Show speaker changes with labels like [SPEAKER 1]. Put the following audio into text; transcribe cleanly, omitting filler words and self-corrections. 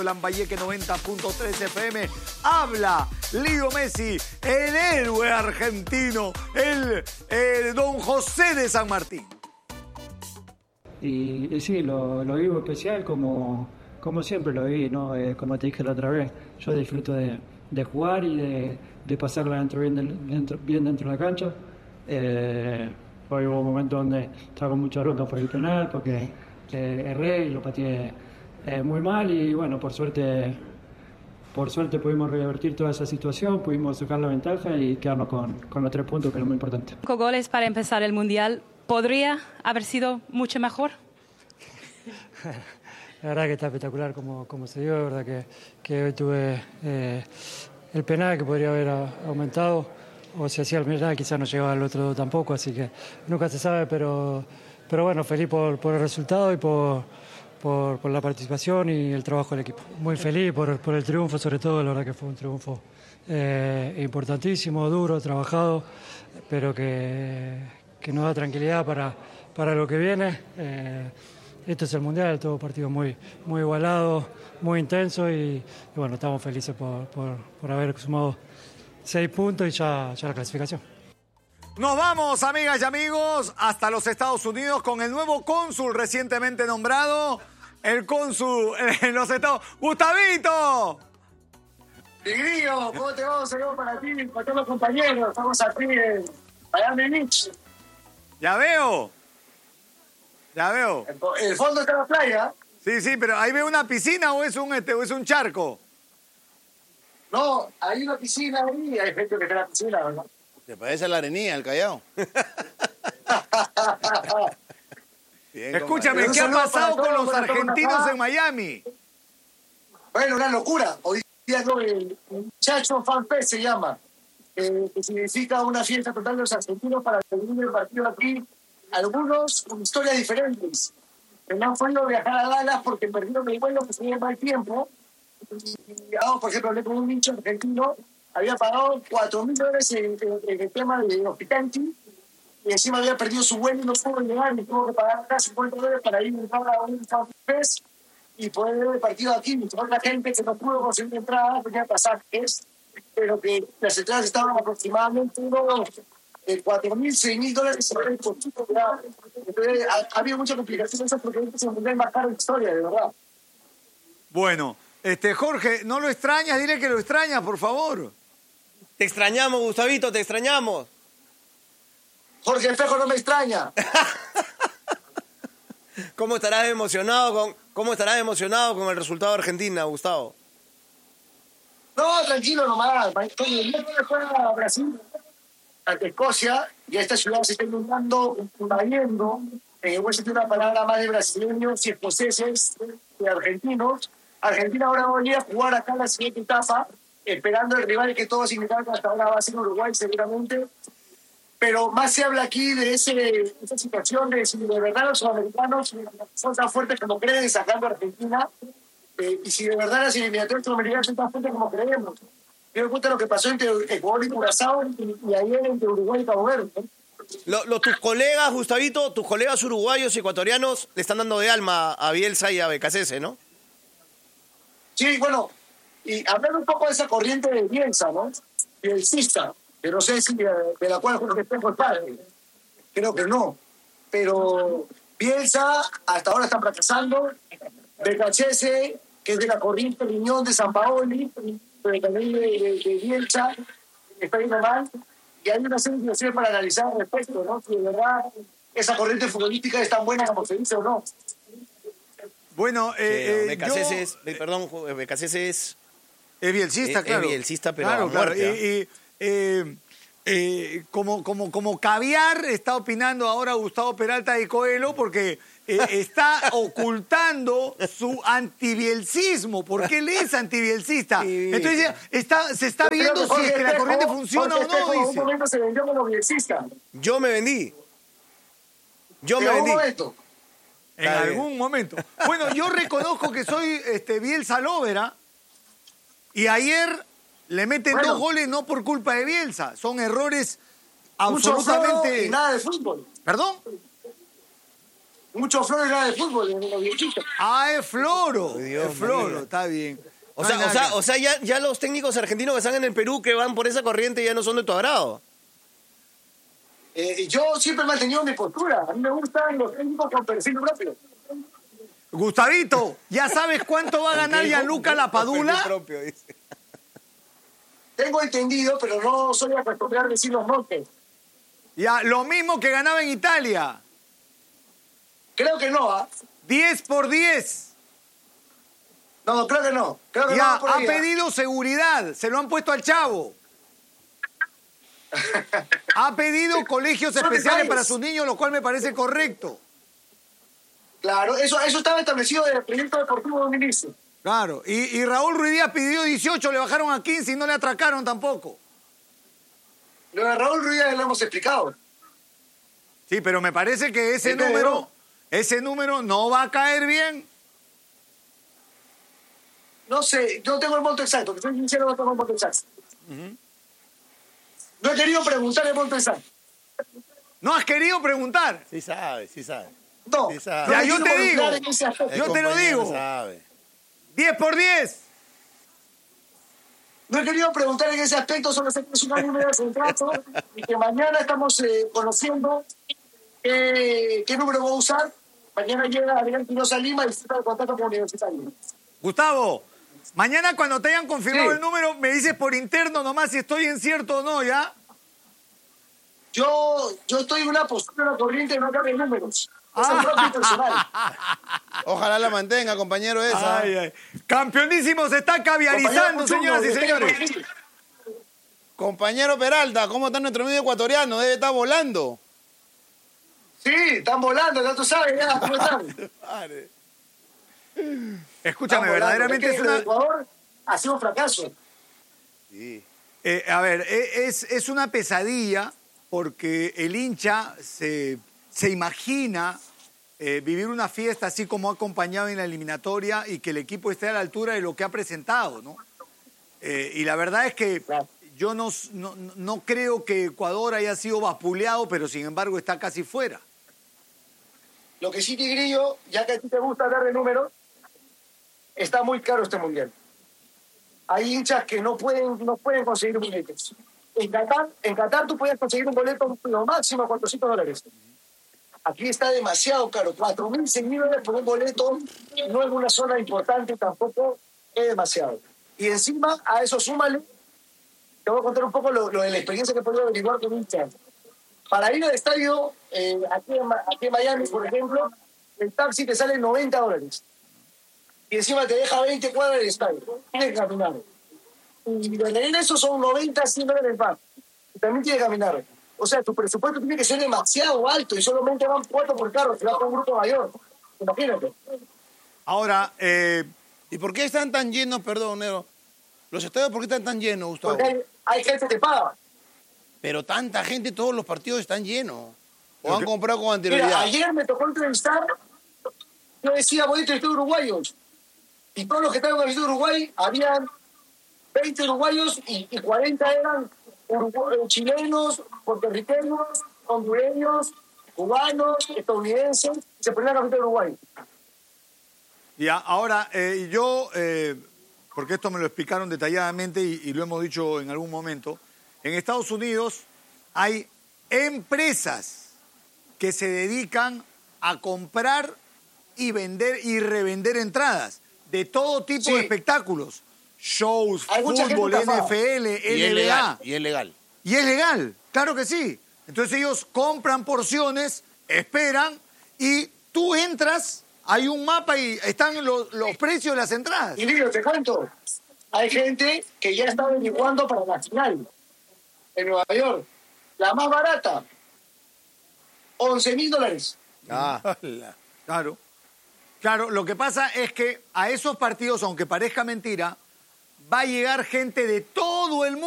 [SPEAKER 1] Lambayeque 90.3 FM. Habla Leo Messi, el héroe argentino, el don José de San Martín.
[SPEAKER 2] Y sí, lo vivo especial como siempre lo viví, ¿no? Como te dije la otra vez, yo disfruto de jugar y de pasarla bien dentro de la cancha. Hoy hubo un momento donde estaba con mucha bronca por el penal, porque erré y lo pateé muy mal y bueno, por suerte pudimos revertir toda esa situación, pudimos sacar la ventaja y quedarnos con los 3 puntos, que es lo muy importante.
[SPEAKER 3] 5 goles para empezar el Mundial. ¿Podría haber sido mucho mejor?
[SPEAKER 2] La verdad que está espectacular como se dio, la verdad que hoy tuve el penal que podría haber aumentado, o si hacía el penal quizás no llegaba al otro tampoco, así que nunca se sabe, pero bueno, feliz por el resultado y por la participación y el trabajo del equipo. Muy feliz por el triunfo, sobre todo, la verdad que fue un triunfo importantísimo, duro, trabajado, pero que nos da tranquilidad para lo que viene. Esto es el Mundial, todo partido muy igualado, muy intenso y bueno, estamos felices por haber sumado 6 puntos y ya la clasificación.
[SPEAKER 1] Nos vamos, amigas y amigos, hasta los Estados Unidos con el nuevo cónsul recientemente nombrado, el cónsul en los Estados... ¡Gustavito!
[SPEAKER 4] Tigrillo, ¿cómo te va? Saludos para ti, para todos los compañeros. Estamos aquí en Miami Beach.
[SPEAKER 1] Ya veo.
[SPEAKER 4] El fondo está la playa.
[SPEAKER 1] Sí, pero ahí veo una piscina o es un charco.
[SPEAKER 4] No, hay una piscina ahí, hay gente que está en la piscina, ¿verdad?
[SPEAKER 5] ¿Te parece a la arenilla, el Callao? Bien,
[SPEAKER 1] escúchame, ¿qué ha pasado con los argentinos en Miami?
[SPEAKER 4] Bueno, una locura. Hoy día el muchacho FanFest se llama, que significa una fiesta total de los argentinos para seguir el partido aquí. Algunos con historias diferentes. Que no han podido viajar a Dallas porque perdieron el vuelo, que se lleva mal tiempo. Y, por ejemplo, hablé con un nicho argentino, había pagado $4,000 en el tema de hospitality y encima había perdido su vuelo y no pudo llegar y tuvo que pagar acá $50 para ir a un FanFest y poder ver el partido aquí. Y toda la gente que no pudo conseguir entradas tenía pasajes, pero que las entradas estaban aproximadamente unos $4,000, $6,000. Entonces, ha habido mucha complicación eso porque es el mundial más caro de historia, de verdad.
[SPEAKER 1] Bueno, Jorge, ¿no lo extrañas? Dile que lo extrañas, por favor.
[SPEAKER 5] Te extrañamos, Gustavito, te extrañamos.
[SPEAKER 4] Jorge el Fejo no me extraña.
[SPEAKER 5] ¿Cómo estarás emocionado con el resultado de Argentina, Gustavo?
[SPEAKER 4] No, tranquilo nomás. El miércoles juega a Brasil ante Escocia y a esta ciudad se está inundando, invadiendo. Voy a decir una palabra más de brasileños y escoceses y argentinos. Argentina ahora va a ir a jugar acá en la siguiente etapa, esperando el rival que todos indican que hasta ahora va a ser Uruguay seguramente. Pero más se habla aquí de esa situación de si de verdad los sudamericanos son tan fuertes como creen sacando a Argentina y si de verdad las eliminatorias sudamericanas son tan fuertes como creemos. Me doy cuenta de lo que pasó entre Ecuador y Curazao y ayer entre Uruguay y Cabo Verde.
[SPEAKER 5] Tus colegas, Gustavito, tus colegas uruguayos y ecuatorianos le están dando de alma a Bielsa y a Becasese, ¿no?
[SPEAKER 4] Sí, bueno, y hablando un poco de esa corriente de Bielsa, ¿no? Bielsista, que no sé si de la cual Jorge Espejo es padre. Creo que no. Pero Bielsa hasta ahora está fracasando. Becasese, que es de la corriente riñón de San Paoli, pero también de Bielsa, está yendo mal. Y hay una serie de situaciones para analizar al respecto, ¿no? Si de verdad esa corriente futbolística es tan buena como se dice o no.
[SPEAKER 1] Bueno,
[SPEAKER 5] Becasese es
[SPEAKER 1] bielsista, claro.
[SPEAKER 5] Es bielsista, pero
[SPEAKER 1] claro,
[SPEAKER 5] a muerte.
[SPEAKER 1] Como caviar está opinando ahora Gustavo Peralta de Coelho porque está ocultando su antibielsismo, porque él es antibielsista.
[SPEAKER 5] Sí.
[SPEAKER 1] Entonces se está viendo si es que la corriente funciona o no.
[SPEAKER 4] En un momento se vendió como bielsista.
[SPEAKER 5] Yo me vendí.
[SPEAKER 1] En algún momento. Bueno, yo reconozco que soy Bielsa Lovera y ayer le meten 2 goles no por culpa de Bielsa. Son errores absolutamente...
[SPEAKER 4] Y nada de fútbol.
[SPEAKER 1] ¿Perdón?
[SPEAKER 4] Mucho Floro era de fútbol, en los viejitos.
[SPEAKER 1] Ah, es Floro.
[SPEAKER 5] Dios
[SPEAKER 1] Es Floro,
[SPEAKER 5] mío.
[SPEAKER 1] está bien.
[SPEAKER 5] O
[SPEAKER 1] No hay nada que-
[SPEAKER 5] sea, ya los técnicos argentinos que están en el Perú, que van por esa corriente, ya no son de tu agrado.
[SPEAKER 4] Yo siempre he mantenido mi postura. A mí me gustan los técnicos con perfil propio.
[SPEAKER 1] Gustavito, ¿ya sabes cuánto va a ganar Gianluca Lapadula?
[SPEAKER 5] Propio, dice.
[SPEAKER 4] Tengo entendido, pero no soy acostumbrado a decir los montes.
[SPEAKER 1] Ya, lo mismo que ganaba en Italia.
[SPEAKER 4] Creo que no, ¿ah?
[SPEAKER 1] 10 por 10.
[SPEAKER 4] No, creo que no. Creo que
[SPEAKER 1] Ya,
[SPEAKER 4] no. Por
[SPEAKER 1] ha
[SPEAKER 4] ahí, ¿ah?
[SPEAKER 1] pedido seguridad. Se lo han puesto al chavo. Ha pedido colegios
[SPEAKER 4] Son
[SPEAKER 1] especiales
[SPEAKER 4] detalles.
[SPEAKER 1] para sus niños, lo cual me parece correcto.
[SPEAKER 4] Claro, eso estaba establecido desde el proyecto deportivo 2015.
[SPEAKER 1] Claro. Y Raúl Ruiz Díaz pidió 18, le bajaron a 15 y no le atracaron tampoco.
[SPEAKER 4] Lo de Raúl Ruiz ya lo hemos explicado.
[SPEAKER 1] Sí, pero me parece que ese
[SPEAKER 4] Este
[SPEAKER 1] número no va a caer bien.
[SPEAKER 4] No sé, yo no tengo el monto exacto, que soy sincero, no tengo el monto exacto. No he querido preguntar el monto exacto.
[SPEAKER 1] ¿No has querido preguntar?
[SPEAKER 5] Sí sabe, sí sabe.
[SPEAKER 4] No,
[SPEAKER 5] Sí, sabe.
[SPEAKER 1] Ya,
[SPEAKER 4] no
[SPEAKER 1] yo
[SPEAKER 4] quiero
[SPEAKER 1] te digo.
[SPEAKER 4] involucrar en ese aspecto.
[SPEAKER 1] Yo te lo
[SPEAKER 5] compañero
[SPEAKER 1] digo.
[SPEAKER 5] sabe.
[SPEAKER 1] 10 por 10.
[SPEAKER 4] No he querido preguntar en ese aspecto, solo sé que es una número de contrato y que mañana estamos conociendo qué número voy a usar. Mañana llega Adrián Quinosa a Lima y está el contrato con Universitario.
[SPEAKER 1] Gustavo, mañana cuando te hayan confirmado
[SPEAKER 4] Sí.
[SPEAKER 1] el número, me dices por interno nomás si estoy en cierto o no, ¿ya?
[SPEAKER 4] Yo estoy en una postura corriente de no darle números. Es el propio y personal.
[SPEAKER 6] Ojalá la mantenga, compañero, esa.
[SPEAKER 1] Ay, ay. Campeonísimo se está caviarizando,
[SPEAKER 4] Compañero
[SPEAKER 1] señoras y
[SPEAKER 4] Puchungo,
[SPEAKER 1] señores.
[SPEAKER 6] Compañero Peralta, ¿cómo está nuestro medio ecuatoriano? Debe estar volando.
[SPEAKER 4] Sí, están volando, ya tú sabes, ya, ¿cómo están?
[SPEAKER 1] Escúchame,
[SPEAKER 4] Están volando.
[SPEAKER 1] verdaderamente
[SPEAKER 4] Es
[SPEAKER 1] es
[SPEAKER 4] que
[SPEAKER 1] una...
[SPEAKER 4] Ecuador ha sido un fracaso.
[SPEAKER 5] Sí.
[SPEAKER 1] A ver, es una pesadilla porque el hincha se imagina vivir una fiesta así como ha acompañado en la eliminatoria y que el equipo esté a la altura de lo que ha presentado, ¿no? Y la verdad es que
[SPEAKER 4] Claro.
[SPEAKER 1] yo no creo que Ecuador haya sido vapuleado, pero sin embargo está casi fuera.
[SPEAKER 4] Lo que sí, Tigrillo, ya que a ti te gusta hablar de números, está muy caro este mundial. Hay hinchas que no pueden conseguir boletos. En Qatar tú podías conseguir un boleto lo máximo $400. Aquí está demasiado caro. 4.000 seguidores por un boleto no en una zona importante tampoco es demasiado. Y encima a eso súmale, te voy a contar un poco lo de la experiencia que he podido averiguar con hinchas. Para ir al estadio, aquí en Miami, por ejemplo, el taxi te sale $90. Y encima te deja 20 cuadras del estadio. Tienes que caminar. Y de regreso son 90, 100 dólares más. Y también tienes que caminar. O sea, tu presupuesto tiene que ser demasiado alto y solamente van 4 por carro, si vas con un grupo mayor. Imagínate.
[SPEAKER 1] Ahora,
[SPEAKER 6] ¿Y por qué están tan llenos, perdón, Nero? ¿Los estadios por qué están tan llenos, Gustavo?
[SPEAKER 4] Porque hay gente que paga.
[SPEAKER 6] Pero tanta gente, todos los partidos están llenos. ¿O han comprado con
[SPEAKER 4] Mira,
[SPEAKER 6] anterioridad?
[SPEAKER 4] ayer me tocó entrevistar, yo decía, voy a entrevistar uruguayos. Y todos los que estaban en Uruguay, habían 20 uruguayos y 40 eran chilenos, puertorriqueños, hondureños, cubanos, estadounidenses, se ponían a caminar a Uruguay.
[SPEAKER 1] ya, ahora yo, porque esto me lo explicaron detalladamente y lo hemos dicho en algún momento, en Estados Unidos hay empresas que se dedican a comprar y vender y revender entradas de todo tipo
[SPEAKER 4] Sí.
[SPEAKER 1] de espectáculos, shows,
[SPEAKER 4] Hay mucha gente
[SPEAKER 1] fútbol,
[SPEAKER 4] estafada.
[SPEAKER 1] NFL,
[SPEAKER 6] Y es
[SPEAKER 1] NBA.
[SPEAKER 6] legal, y es legal.
[SPEAKER 1] Y es legal, claro que sí. Entonces ellos compran porciones, esperan y tú entras, hay un mapa y están los precios de las entradas.
[SPEAKER 4] Y Lilo, te cuento, hay gente que ya está averiguando para la final en Nueva York. La más barata, $11,000.
[SPEAKER 5] Ah.
[SPEAKER 1] Claro. Claro, lo que pasa es que a esos partidos, aunque parezca mentira, va a llegar gente de todo el mundo.